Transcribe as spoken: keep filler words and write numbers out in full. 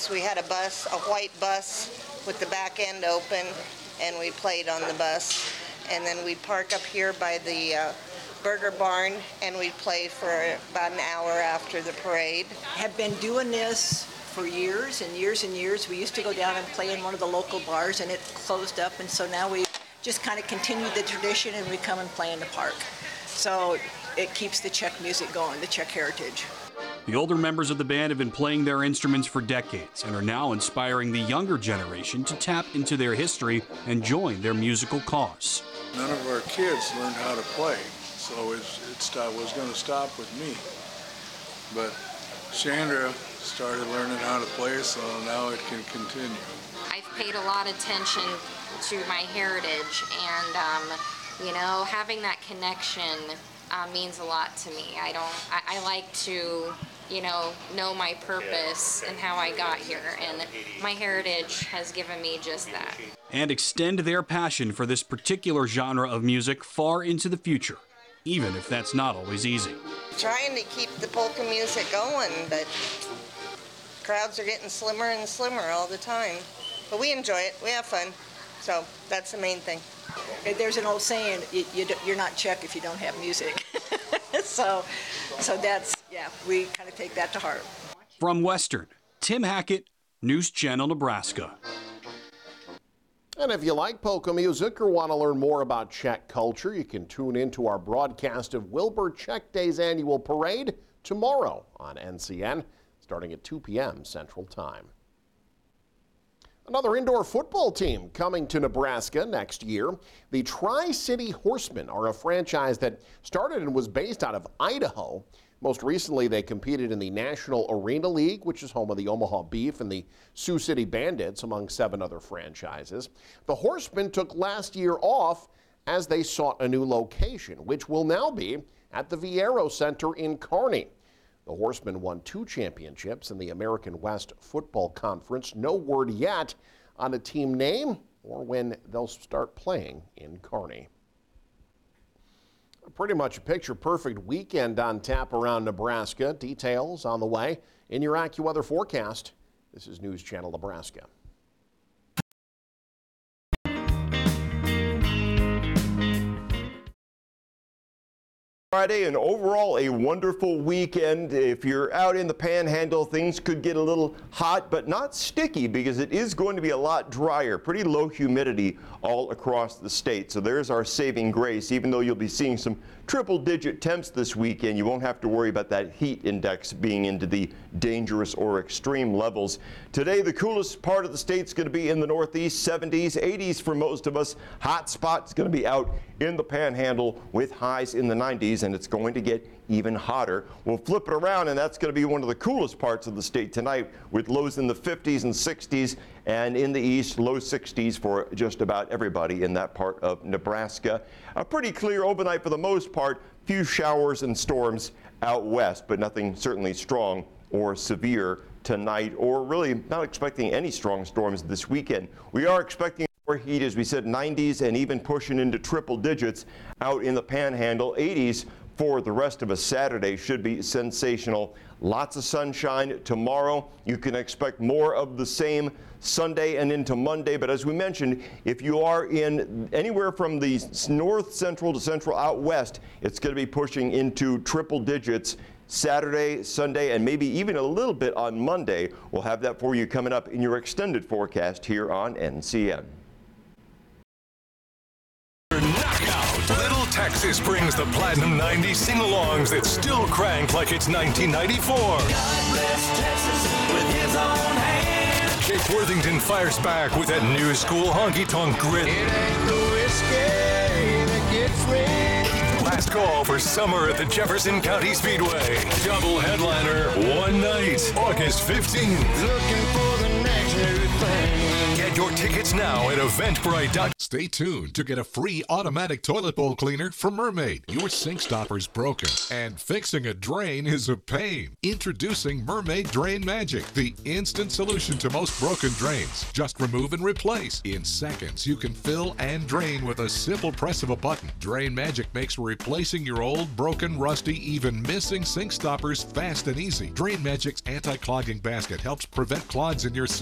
nights we had a bus, a white bus with the back end open, and we played on the bus. And then we'd park up here by the uh, Burger Barn, and we'd play for about an hour after the parade. Have been doing this for years and years and years. We used to go down and play in one of the local bars, and it closed up, and so now we just kind of continued the tradition, and we come and play in the park. So it keeps the Czech music going, the Czech heritage. The older members of the band have been playing their instruments for decades and are now inspiring the younger generation to tap into their history and join their musical cause. None of our kids learned how to play, so it's, it stopped, was going to stop with me. But Chandra started learning how to play, so now it can continue. I've paid a lot of attention to my heritage, and um, you know, having that connection uh, means a lot to me. I don't. I, I like to, you know, know my purpose and how I got here, and my heritage has given me just that. And extend their passion for this particular genre of music far into the future, even if that's not always easy. Trying to keep the polka music going, but crowds are getting slimmer and slimmer all the time. But we enjoy it. We have fun. So that's the main thing. There's an old saying, you, you, you're not Czech if you don't have music. so, so that's, yeah, we kind of take that to heart. From Western, Tim Hackett, News Channel, Nebraska. And if you like polka music or want to learn more about Czech culture, you can tune in to our broadcast of Wilbur Czech Day's annual parade tomorrow on N C N, starting at two p m Central Time. Another indoor football team coming to Nebraska next year. The Tri-City Horsemen are a franchise that started and was based out of Idaho. Most recently, they competed in the National Arena League, which is home of the Omaha Beef and the Sioux City Bandits, among seven other franchises. The Horsemen took last year off as they sought a new location, which will now be at the Viero Center in Kearney. The Horsemen won two championships in the American West Football Conference. No word yet on a team name or when they'll start playing in Kearney. Pretty much a picture-perfect weekend on tap around Nebraska. Details on the way in your AccuWeather forecast. This is News Channel Nebraska. Friday, and overall a wonderful weekend. If you're out in the Panhandle, things could get a little hot, but not sticky because it is going to be a lot drier. Pretty low humidity all across the state. So there's our saving grace. Even though you'll be seeing some triple-digit temps this weekend, you won't have to worry about that heat index being into the dangerous or extreme levels. Today, the coolest part of the state is going to be in the northeast, seventies, eighties for most of us. Hot spot is going to be out in the Panhandle with highs in the nineties, and it's going to get even hotter. We'll flip it around, and that's going to be one of the coolest parts of the state tonight, with lows in the fifties and sixties, and in the east, low sixties for just about everybody in that part of Nebraska. A pretty clear overnight for the most part. Few showers and storms out west, but nothing certainly strong or severe tonight, or really not expecting any strong storms this weekend. We are expecting more heat, as we said, nineties and even pushing into triple digits out in the Panhandle. eighties for the rest of a Saturday should be sensational. Lots of sunshine tomorrow. You can expect more of the same Sunday and into Monday. But as we mentioned, if you are in anywhere from the north central to central out west, it's going to be pushing into triple digits Saturday, Sunday, and maybe even a little bit on Monday. We'll have that for you coming up in your extended forecast here on N C N. Little Texas brings the Platinum ninety sing-alongs that still crank like it's nineteen ninety-four. God bless Texas with his own hand. Jake Worthington fires back with that new school honky-tonk grit. It ain't the whiskey that gets me. Last call for summer at the Jefferson County Speedway. Double headliner, one night, August fifteenth. Looking for the next new thing. Get Get your tickets now at eventbrite dot com. Stay tuned to get a free automatic toilet bowl cleaner from Mermaid. Your sink stopper's broken, and fixing a drain is a pain. Introducing Mermaid Drain Magic, the instant solution to most broken drains. Just remove and replace. In seconds, you can fill and drain with a simple press of a button. Drain Magic makes replacing your old, broken, rusty, even missing sink stoppers fast and easy. Drain Magic's anti-clogging basket helps prevent clogs in your sink.